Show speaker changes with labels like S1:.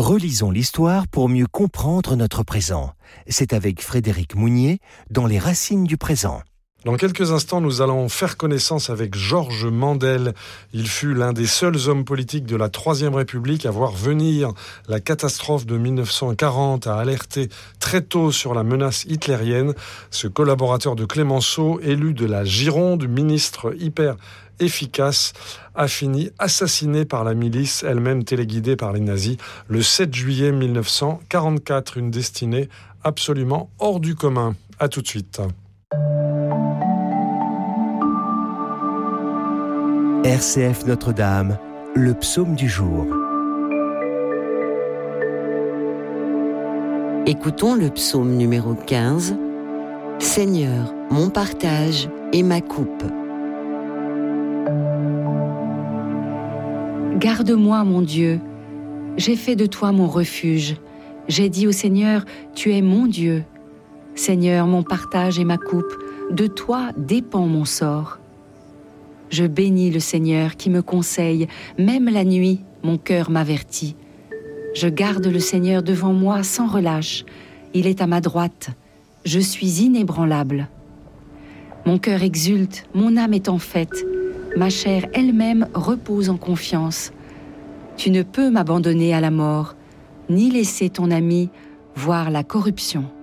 S1: Relisons l'histoire pour mieux comprendre notre présent. C'est avec Frédéric Mounier dans Les Racines du présent.
S2: Dans quelques instants, nous allons faire connaissance avec Georges Mandel. Il fut l'un des seuls hommes politiques de la Troisième République à voir venir la catastrophe de 1940, à alerter très tôt sur la menace hitlérienne. Ce collaborateur de Clémenceau, élu de la Gironde, ministre hyper efficace, a fini assassiné par la milice, elle-même téléguidée par les nazis, le 7 juillet 1944. Une destinée absolument hors du commun. À tout de suite.
S1: RCF Notre-Dame, le psaume du jour.
S3: Écoutons le psaume numéro 15. Seigneur, mon partage et ma coupe.
S4: Garde-moi, mon Dieu, j'ai fait de toi mon refuge. J'ai dit au Seigneur, tu es mon Dieu. Seigneur, mon partage et ma coupe, de toi dépend mon sort. Je bénis le Seigneur qui me conseille, même la nuit, mon cœur m'avertit. Je garde le Seigneur devant moi sans relâche. Il est à ma droite. Je suis inébranlable. Mon cœur exulte, mon âme est en fête. Ma chair elle-même repose en confiance. Tu ne peux m'abandonner à la mort, ni laisser ton ami voir la corruption.